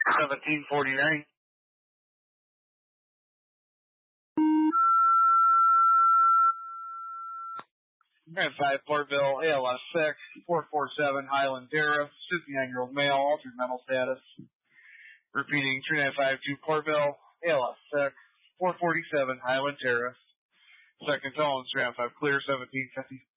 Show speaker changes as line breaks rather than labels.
1749. 5 Portville, ALS 6, 447 Highland Terrace, 59-year-old male, altered mental status. Repeating, 3952 Portville, ALS 6, 447 Highland Terrace. Second tone, 395 clear, 1750.